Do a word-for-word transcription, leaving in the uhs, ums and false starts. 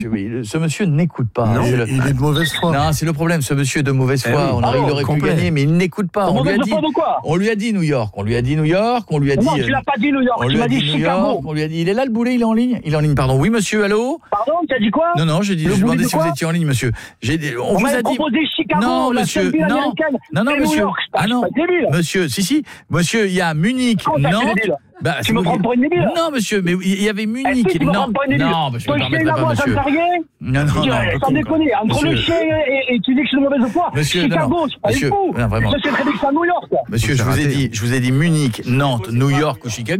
Oui, le- ce monsieur n'écoute pas. Non, C'est le- il est de mauvaise foi. Non, c'est le problème. Ce monsieur est de mauvaise foi. Eh oui. On aurait, Ah il bon, aurait pu complet. gagner, mais il n'écoute pas. On lui a Mauvaise dit. foi de quoi? On lui a dit New York. On lui a dit New York. On lui a dit. Non, tu l'as pas dit New York, On tu lui a m'as dit dit New Chicago. York. On lui a dit. Il est là le boulet. Il est en ligne. Il est en ligne. Pardon. Oui, monsieur. Allô. Pardon, tu as dit quoi? Non, non. J'ai dit. Le Je boulet demandais de si vous quoi? étiez en ligne, monsieur. J'ai dit. On, On vous m'avait a dit. proposé Chicago, Non, la monsieur. seule ville Non. américaine. Non, non, C'est New monsieur. York, Ah non. c'est débile. Monsieur. Si, si. Monsieur, il y a Munich, Comment ça, c'est Nantes. débile? Bah, Tu c'est me vous- prends pour une débile? Non, monsieur, mais il y avait Est-ce Munich. que tu me Non, prends pour une débile? non, mais je ne Toi, me le chien et permettrai la pas, voix, ça me monsieur. fait rien? Non, non, non. Sans déconner, entre le Monsieur. chien et, et tu dis que je suis de mauvaise foi. Monsieur, Chicago, non, non. c'est pas Monsieur, du fou. non, vraiment. Je sais très bien que c'est à New York. Monsieur, je C'est vous ai raté. dit, je vous ai dit Munich, Nantes, New York ou Chicago.